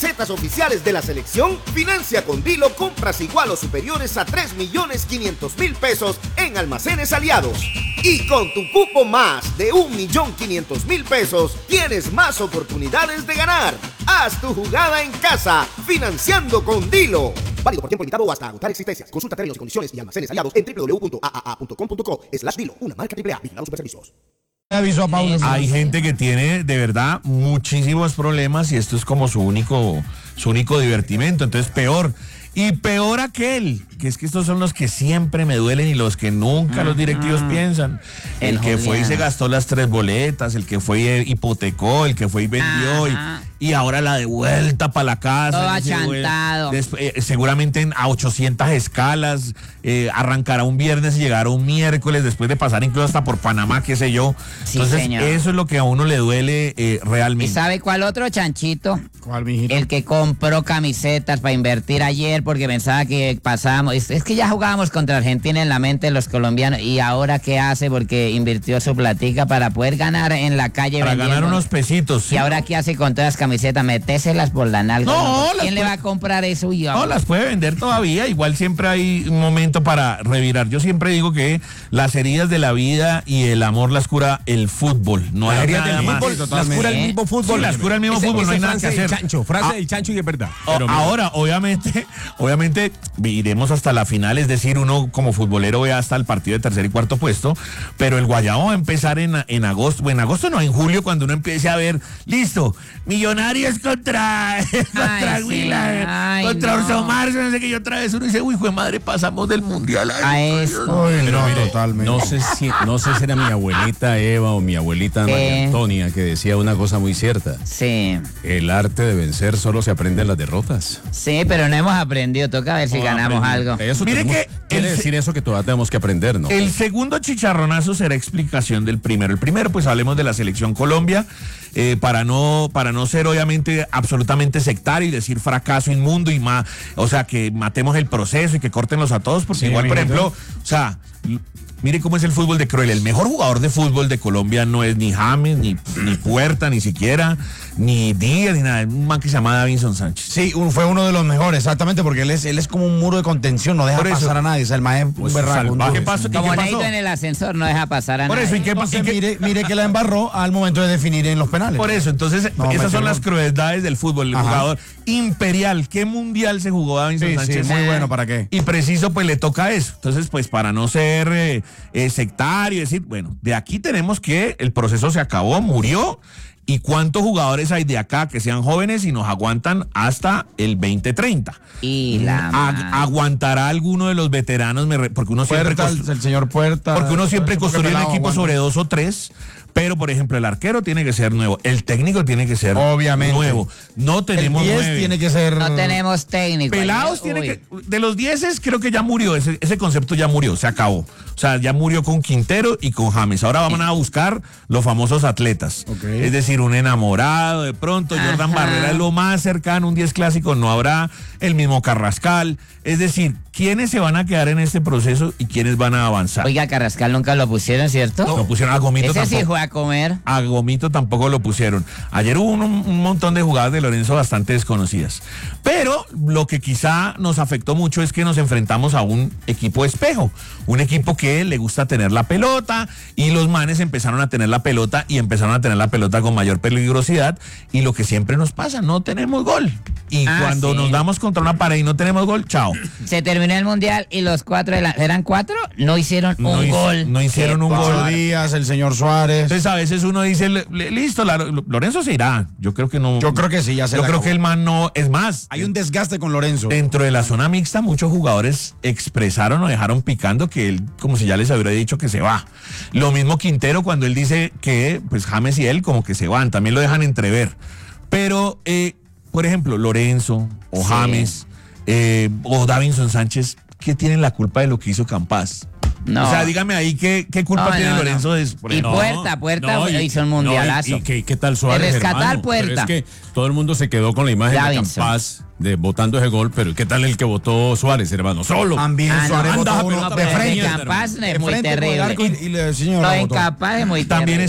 Cetas oficiales de la selección, financia con Dilo compras igual o superiores a 3.500.000 pesos en almacenes aliados. Y con tu cupo más de 1.500.000 pesos, tienes más oportunidades de ganar. Haz tu jugada en casa, financiando con Dilo. Válido por tiempo limitado o hasta agotar existencias. Consulta términos y condiciones y almacenes aliados en www.aaa.com.co/Dilo. Una marca AAA. Vigilados Superservicios. Aviso a Paulo. Hay gente que tiene de verdad muchísimos problemas y esto es como su único divertimento, entonces peor. Y peor aquel, que es que estos son los que siempre me duelen y los que nunca los directivos piensan. El que fue y se gastó las 3 boletas, el que fue y hipotecó, el que fue y vendió y ahora la de vuelta para la casa. Todo achantado. Seguramente a 800 escalas, arrancará un viernes y llegará un miércoles después de pasar incluso hasta por Panamá, qué sé yo. Sí, entonces señor. Eso es lo que a uno le duele ¿Y realmente. sabe cuál otro, Chanchito? ¿Cuál, mijito? El que compró camisetas para invertir ayer porque pensaba que pasábamos. Es que ya jugábamos contra Argentina en la mente de los colombianos. ¿Y ahora qué hace? Porque invirtió su platica para poder ganar en la calle. Para vendiendo. ganar unos pesitos. ¿Sí? ¿Y ahora qué hace con todas las camisetas? Metéselas por la nalga. No, ¿Quién le va a comprar eso? No, las puede vender todavía. Igual siempre hay un momento para revirar. Yo siempre digo que las heridas de la vida y el amor las cura el fútbol. No hay nada más. Las cura el mismo fútbol. Sí, las cura el mismo fútbol. No hay nada que hacer. Frase del Chancho y es verdad. Ahora, obviamente, iremos hasta la final, es decir, uno como futbolero ve hasta el partido de tercer y cuarto puesto, pero el Guayabo va a empezar en agosto, en julio, cuando uno empiece a ver, listo, Millonarios contra Huila, contra Orso Marzo, no sé qué, y otra vez uno dice, uy, hijo de madre, pasamos del mundial a eso. Pero mire, totalmente. No sé si era mi abuelita Eva o mi abuelita María Antonia que decía una cosa muy cierta. Sí. El arte de vencer solo se aprende en las derrotas. Sí, pero no hemos aprendido. Toca ver si ganamos algo. Mire que quiere decir eso que todavía tenemos que aprender, ¿no? El segundo chicharronazo será explicación del primero. El primero, pues hablemos de la selección Colombia, para no ser obviamente absolutamente sectario y decir fracaso inmundo y más, o sea, que matemos el proceso y que córtenlos a todos, porque Sí, igual, por mijito. ejemplo, o sea, mire cómo es el fútbol de cruel. El mejor jugador de fútbol de Colombia no es ni James, ni Puerta, ni siquiera, ni Díaz, ni nada. Es un man que se llama Davinson Sánchez. Sí, fue uno de los mejores, exactamente, porque él es como un muro de contención, no deja Por eso. pasar a nadie. O sea, el maestro Pues berraco. salvaje. ¿Qué pasó? Como Neito en el ascensor, no deja pasar a Por nadie. eso, ¿y qué pasó? Entonces, mire que la embarró al momento de definir en los penales. Por eso, entonces, No, esas metió son las gol. crueldades del fútbol. El Ajá. jugador imperial, ¿qué mundial se jugó Davinson Sí, Sánchez? muy bueno, ¿para qué? Y preciso, pues le toca eso. Entonces, pues para no ser sectario, decir, bueno, de aquí tenemos que el proceso se acabó, murió. ¿Y cuántos jugadores hay de acá que sean jóvenes y nos aguantan hasta el 2030? Y la ¿Aguantará alguno de los veteranos? Porque uno siempre Puerta, el señor Puerta. porque uno siempre construye un equipo aguanta. sobre 2 o 3, pero por ejemplo el arquero tiene que ser nuevo, el técnico tiene que ser Obviamente. nuevo, no tenemos El 10 9. tiene que ser. No tenemos técnico. Pelados Uy. tiene que, de los 10 creo que ya murió, ese concepto ya murió, se acabó. O sea, ya murió con Quintero y con James. Ahora vamos a buscar los famosos atletas. Ok. Es decir, un enamorado, de pronto, Jordan Ajá. Barrera es lo más cercano, un 10 clásico no habrá, el mismo Carrascal. Es decir, ¿quiénes se van a quedar en este proceso y quiénes van a avanzar? Oiga, Carrascal nunca lo pusieron, ¿cierto? No pusieron a Gomito Ese sí tampoco. fue a comer. A Gomito tampoco lo pusieron. Ayer hubo un montón de jugadas de Lorenzo bastante desconocidas. Pero lo que quizá nos afectó mucho es que nos enfrentamos a un equipo espejo. Un equipo que le gusta tener la pelota y los manes empezaron a tener la pelota y empezaron a tener la pelota con mayor peligrosidad. Y lo que siempre nos pasa, no tenemos gol. Y cuando sí. nos damos contra una pared y no tenemos gol, chao. Se terminó el mundial y los 4 ¿eran 4? No hicieron un gol. No hicieron un Pablo gol. Díaz, el señor Suárez. Entonces a veces uno dice, listo, Lorenzo se irá. Yo creo que no. Yo creo que sí, ya se Yo le creo acabó. que el man no. Es más, Hay un desgaste con Lorenzo. dentro de la zona mixta, muchos jugadores expresaron o dejaron picando que él, como si ya les hubiera dicho que se va. Lo mismo Quintero cuando él dice que, pues James y él como que se van, también lo dejan entrever. Pero, por ejemplo, Lorenzo o Sí. James o Davinson Sánchez, ¿qué tienen la culpa de lo que hizo Campas? No. O sea, dígame ahí qué culpa No, tiene no, Lorenzo de Y no. Puerta hizo un mundialazo. ¿Y qué tal Suárez, De rescatar hermano? Puerta. Pero es que todo el mundo se quedó con la imagen Davinson. de Campas votando ese gol, pero ¿qué tal el que votó Suárez, hermano? Solo. También Ah, no, Suárez anda, botó pero uno no, de pero frente. mierda, Capaz De es muy frente por el terrible. arco y el señor Lo la botó. incapaz es muy También terrible.